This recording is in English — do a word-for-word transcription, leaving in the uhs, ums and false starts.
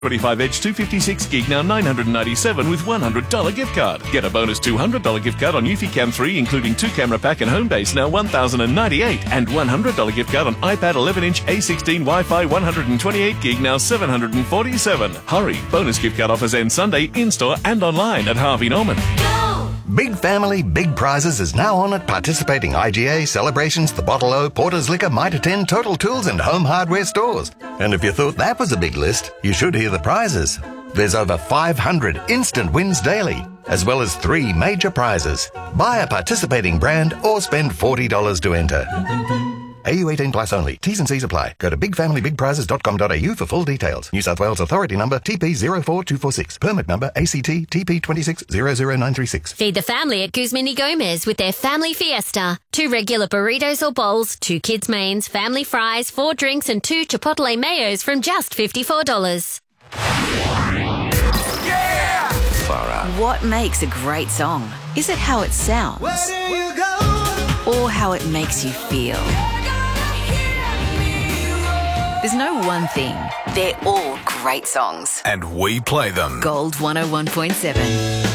twenty-five Edge two fifty-six gig now nine hundred ninety-seven dollars with one hundred dollars gift card. Get a bonus two hundred dollars gift card on Eufy three including two camera pack and Homebase now one thousand ninety-eight dollars and one hundred dollars gift card on iPad eleven inch A sixteen Wi-Fi one hundred twenty-eight gig now seven hundred forty-seven dollars. Hurry, bonus gift card offers end Sunday in-store and online at Harvey Norman. Big Family, Big Prizes is now on at participating I G A, Celebrations, The Bottle O, Porter's Liquor, Mitre ten, Total Tools and Home Hardware stores. And if you thought that was a big list, you should hear the prizes. There's over five hundred instant wins daily, as well as three major prizes. Buy a participating brand or spend forty dollars to enter. A U eighteen plus only. T's and C's apply. Go to big family big prizes dot com dot a u for full details. New South Wales Authority number T P zero four two four six. Permit number A C T T P two six zero zero nine three six. Feed the family at Guzman y Gomez with their Family Fiesta. Two regular burritos or bowls, two kids' mains, family fries, four drinks and two Chipotle mayos from just fifty-four dollars. Yeah! Farah. What makes a great song? Is it how it sounds? Where do you go? Or how it makes you feel? There's no one thing. They're all great songs. And we play them. Gold one oh one point seven.